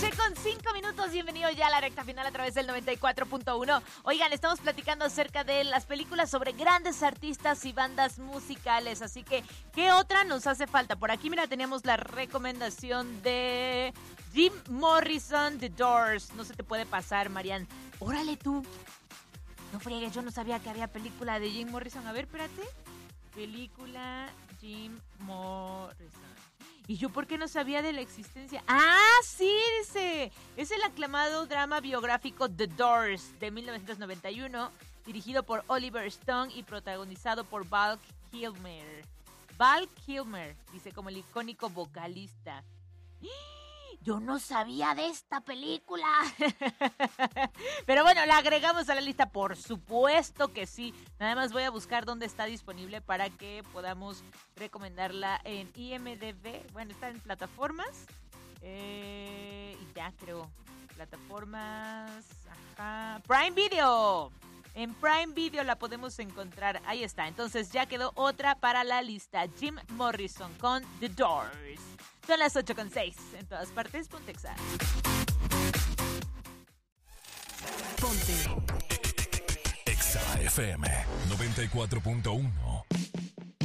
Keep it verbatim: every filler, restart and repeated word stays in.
noche con cinco minutos. Bienvenido ya a la recta final a través del noventa y cuatro punto uno. Oigan, estamos platicando acerca de las películas sobre grandes artistas y bandas musicales. Así que, ¿qué otra nos hace falta? Por aquí, mira, teníamos la recomendación de Jim Morrison, The Doors. No se te puede pasar, Marian. Órale tú. No friegues, yo no sabía que había película de Jim Morrison. A ver, espérate. Película Jim Morrison. ¿Y yo por qué no sabía de la existencia? ¡Ah, sí! Dice. Es el aclamado drama biográfico The Doors de mil novecientos noventa y uno, dirigido por Oliver Stone y protagonizado por Val Kilmer. Val Kilmer, dice, como el icónico vocalista. Yo no sabía de esta película. Pero bueno, la agregamos a la lista, por supuesto que sí. Nada más voy a buscar dónde está disponible para que podamos recomendarla en I M D B. Bueno, está en plataformas. Eh, y ya creo. Plataformas. Ajá. Prime Video. En Prime Video la podemos encontrar. Ahí está. Entonces ya quedó otra para la lista. Jim Morrison con The Doors. Son las ocho con seis. En todas partes, ponte Exa. Ponte Exa F M noventa y cuatro punto uno.